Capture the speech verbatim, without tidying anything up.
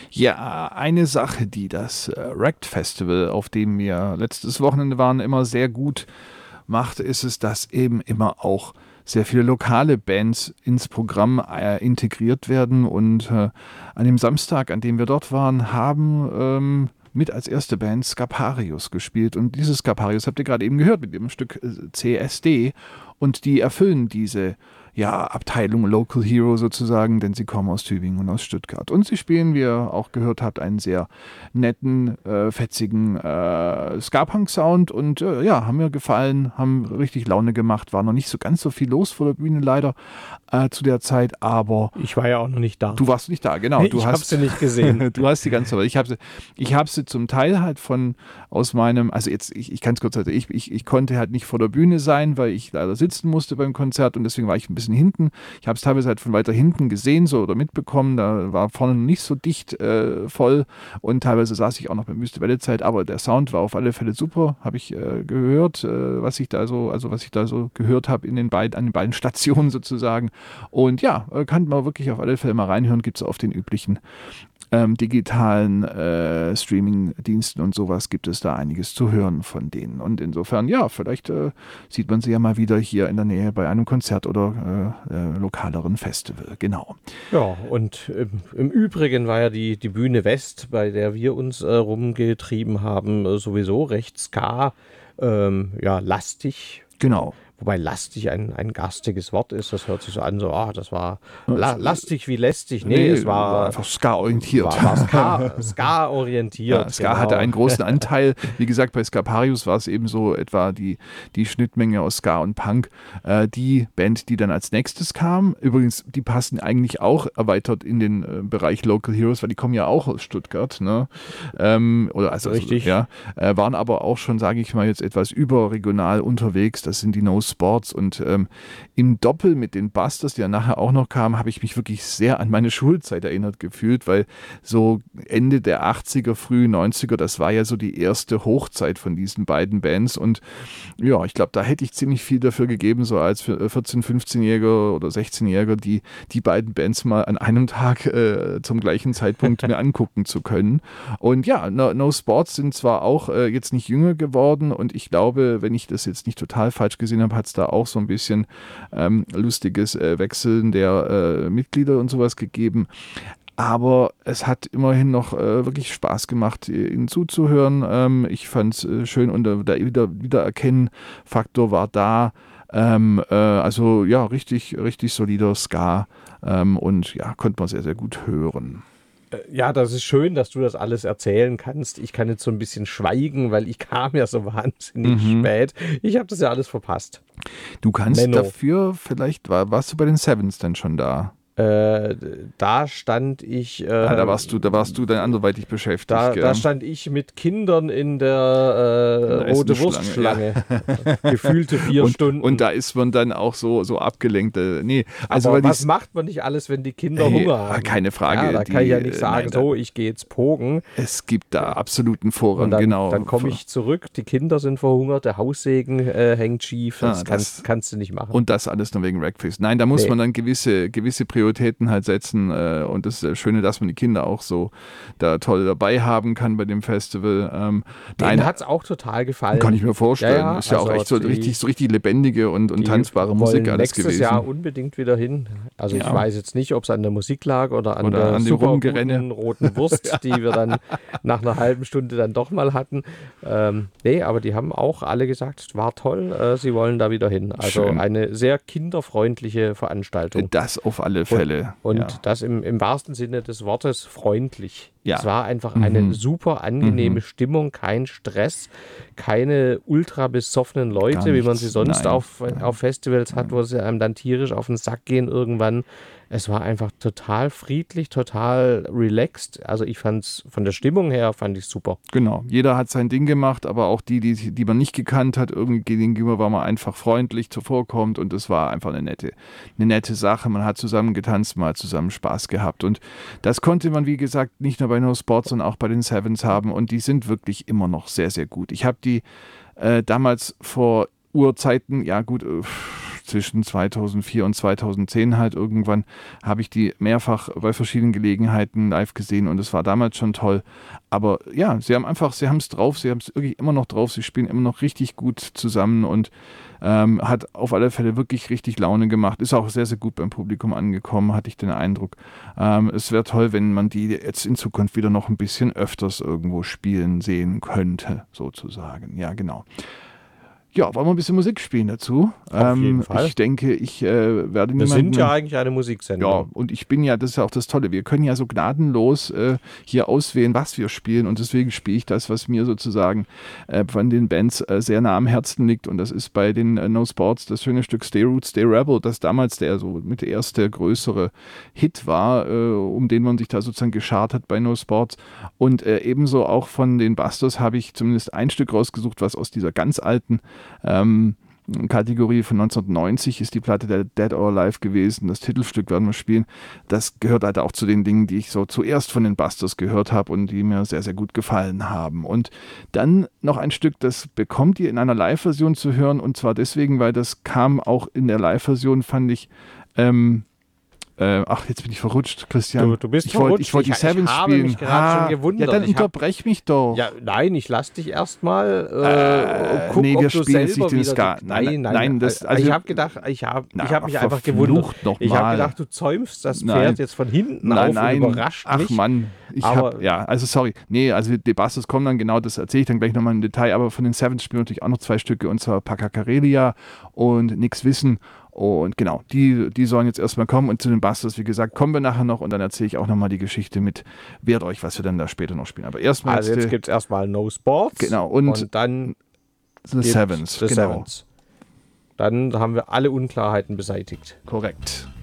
Ja, eine Sache, die das äh, Wrecked Festival, auf dem wir letztes Wochenende waren, immer sehr gut macht, ist es, dass eben immer auch sehr viele lokale Bands ins Programm äh, integriert werden. Und äh, an dem Samstag, an dem wir dort waren, haben ähm, mit als erste Band Scaparius gespielt. Und dieses Scaparius habt ihr gerade eben gehört mit dem Stück äh, C S D. Und die erfüllen diese ja, Abteilung Local Hero sozusagen, denn sie kommen aus Tübingen und aus Stuttgart. Und sie spielen, wie ihr auch gehört habt, einen sehr netten, äh, fetzigen äh, Ska-Punk-Sound und äh, ja, haben mir gefallen, haben richtig Laune gemacht, war noch nicht so ganz so viel los vor der Bühne leider äh, zu der Zeit, aber... Ich war ja auch noch nicht da. Du warst nicht da, genau. Nee, du ich hast, hab sie nicht gesehen. Du hast die ganze Zeit, ich habe sie, ich hab sie zum Teil halt von, aus meinem, also jetzt, ich, ich kann es kurz sagen, ich, ich, ich konnte halt nicht vor der Bühne sein, weil ich leider sitzen musste beim Konzert und deswegen war ich ein bisschen hinten. Ich habe es teilweise halt von weiter hinten gesehen so oder mitbekommen. Da war vorne nicht so dicht äh, voll und teilweise saß ich auch noch bei Wüste Welle Zeit, aber der Sound war auf alle Fälle super, habe ich äh, gehört, äh, was ich da so, also was ich da so gehört habe in den beiden, an den beiden Stationen sozusagen. Und ja, äh, kann man wirklich auf alle Fälle mal reinhören, gibt es auf den üblichen Ähm, digitalen äh, Streaming-Diensten und sowas gibt es da einiges zu hören von denen. Und insofern, ja, vielleicht äh, sieht man sie ja mal wieder hier in der Nähe bei einem Konzert oder äh, äh, lokaleren Festival. Genau. Ja, und im, im Übrigen war ja die, die Bühne West, bei der wir uns äh, rumgetrieben haben, äh, sowieso recht ska, ähm, ja, lastig. Genau. Wobei lastig ein, ein garstiges Wort ist. Das hört sich so an, so, ah, das war la lastig wie lästig. Nee, nee es war, war einfach Ska-orientiert. War, war Ska, Ska-orientiert. Ja, Ska genau. hatte einen großen Anteil. Wie gesagt, bei Scaparius war es eben so etwa die, die Schnittmenge aus Ska und Punk. Äh, die Band, die dann als nächstes kam, übrigens, die passen eigentlich auch erweitert in den äh, Bereich Local Heroes, weil die kommen ja auch aus Stuttgart. Ne? Ähm, oder also, Richtig. Also, ja, äh, waren aber auch schon, sage ich mal, jetzt etwas überregional unterwegs. Das sind die No Sports und ähm, im Doppel mit den Busters, die ja nachher auch noch kamen, habe ich mich wirklich sehr an meine Schulzeit erinnert gefühlt, weil so Ende der achtziger, früh neunziger, das war ja so die erste Hochzeit von diesen beiden Bands und ja, ich glaube, da hätte ich ziemlich viel dafür gegeben, so als vierzehn-, fünfzehnjähriger oder sechzehnjähriger, die, die beiden Bands mal an einem Tag äh, zum gleichen Zeitpunkt mir angucken zu können. Und ja, No, no Sports sind zwar auch äh, jetzt nicht jünger geworden und ich glaube, wenn ich das jetzt nicht total falsch gesehen habe, hat es da auch so ein bisschen ähm, lustiges äh, Wechseln der äh, Mitglieder und sowas gegeben. Aber es hat immerhin noch äh, wirklich Spaß gemacht, ihnen zuzuhören. Ähm, ich fand es äh, schön und der wieder, Wiedererkennen-Faktor war da. Ähm, äh, also ja, richtig, richtig solider Ska ähm, und ja, konnte man sehr, sehr gut hören. Ja, das ist schön, dass du das alles erzählen kannst. Ich kann jetzt so ein bisschen schweigen, weil ich kam ja so wahnsinnig mhm. spät. Ich habe das ja alles verpasst. Du kannst Menno. dafür, vielleicht war, warst du bei den Sevens denn schon da? Äh, da stand ich. Äh, ah, da warst du, da warst du dann anderweitig beschäftigt. Da, gell? da stand ich mit Kindern in der äh, rote Wurstschlange. Ja. Gefühlte vier und, Stunden. Und da ist man dann auch so, so abgelenkt. Nee, also aber was macht man nicht alles, wenn die Kinder hey, Hunger haben? Keine Frage. Ja, da die, kann ich ja nicht sagen, nein, so, ich gehe jetzt pogen. Es gibt da absoluten Vorrang, dann, genau. Dann komme ich zurück, die Kinder sind verhungert, der Haussegen äh, hängt schief. Das, ah, das kannst, kannst du nicht machen. Und das alles nur wegen Wreckfest. Nein, da muss nee. man dann gewisse, gewisse Prioritäten halt setzen. Und das ist das Schöne, dass man die Kinder auch so da toll dabei haben kann bei dem Festival. Ähm, Denen hat es auch total gefallen. Kann ich mir vorstellen. Ja, ja, ist ja also auch echt so die, richtig, so richtig lebendige und, und tanzbare Musik alles gewesen. Nächstes Jahr unbedingt wieder hin. Also ja. ich weiß jetzt nicht, ob es an der Musik lag oder an oder der an super guten roten Wurst, die wir dann nach einer halben Stunde dann doch mal hatten. Ähm, nee, aber die haben auch alle gesagt, es war toll, äh, sie wollen da wieder hin. Also Schön. Eine sehr kinderfreundliche Veranstaltung. Das auf alle Fälle. Und, und ja. das im, im wahrsten Sinne des Wortes freundlich. Ja. Es war einfach mhm. eine super angenehme mhm. Stimmung, kein Stress, keine ultra besoffenen Leute, wie man sie sonst Nein. auf, auf Festivals hat, wo sie einem dann tierisch auf den Sack gehen irgendwann. Es war einfach total friedlich, total relaxed. Also ich fand es von der Stimmung her, fand ich super. Genau, jeder hat sein Ding gemacht, aber auch die, die, die man nicht gekannt hat, irgendwie gegenüber war man einfach freundlich zuvorkommt und es war einfach eine nette, eine nette Sache. Man hat zusammen getanzt, man hat zusammen Spaß gehabt und das konnte man, wie gesagt, nicht nur bei No Sports, sondern auch bei den Sevens haben und die sind wirklich immer noch sehr, sehr gut. Ich habe die äh, damals vor Urzeiten, ja gut, äh, zwischen zweitausendvier und zweitausendzehn halt irgendwann, habe ich die mehrfach bei verschiedenen Gelegenheiten live gesehen und es war damals schon toll. Aber ja, sie haben einfach, sie haben es drauf, sie haben es wirklich immer noch drauf, sie spielen immer noch richtig gut zusammen und ähm, hat auf alle Fälle wirklich richtig Laune gemacht. Ist auch sehr, sehr gut beim Publikum angekommen, hatte ich den Eindruck. Ähm, es wäre toll, wenn man die jetzt in Zukunft wieder noch ein bisschen öfters irgendwo spielen sehen könnte, sozusagen. Ja, genau. Ja, wollen wir ein bisschen Musik spielen dazu? Auf ähm, jeden Fall. Ich denke, ich äh, werde Wir niemanden... sind ja eigentlich eine Musiksendung. Ja, und ich bin ja, das ist ja auch das Tolle, wir können ja so gnadenlos äh, hier auswählen, was wir spielen und deswegen spiele ich das, was mir sozusagen äh, von den Bands äh, sehr nah am Herzen liegt und das ist bei den äh, No Sports das schöne Stück Stay Root, Stay Rebel, das damals der so mit der erste größere Hit war, äh, um den man sich da sozusagen geschart hat bei No Sports und äh, ebenso auch von den Busters habe ich zumindest ein Stück rausgesucht, was aus dieser ganz alten ähm, Kategorie von neunzehnhundertneunzig ist die Platte der Dead or Alive gewesen. Das Titelstück werden wir spielen. Das gehört halt auch zu den Dingen, die ich so zuerst von den Busters gehört habe und die mir sehr, sehr gut gefallen haben. Und dann noch ein Stück, das bekommt ihr in einer Live-Version zu hören und zwar deswegen, weil das kam auch in der Live-Version, fand ich, ähm, Äh, ach, jetzt bin ich verrutscht, Christian. Du, du bist ich wollt, verrutscht. Ich wollte die Sevens ich habe spielen. mich gerade schon gewundert. Ja, dann Ich unterbrech mich doch. Ja, nein, ich lass dich erstmal Äh, äh, guck, nee, ob wir du spielen jetzt selber nicht den wieder... Ska. Die, Nein, nein, nein, nein, das- also also- ich habe gedacht, ich habe Na, ich hab mich einfach verflucht gewundert. noch Ich mal. habe gedacht, du zäumst das Pferd Nein. jetzt von hinten Nein, auf nein. und überrascht Ach mich. Mann, ich Aber- habe, ja, also sorry. Nee, also die Bastos kommen dann genau, das erzähle ich dann gleich nochmal im Detail, aber von den Sevens spielen wir natürlich auch noch zwei Stücke und zwar Pacakarelia und Nix Wissen. Und genau, die, die sollen jetzt erstmal kommen und zu den Busters, wie gesagt, kommen wir nachher noch und dann erzähle ich auch nochmal die Geschichte mit Wehrt euch, was wir dann da später noch spielen. Aber erstmal Also jetzt äh, gibt es erstmal No Sports. Genau, und, und dann The gibt's Sevens. The Genau, Sevens. Dann haben wir alle Unklarheiten beseitigt. korrekt.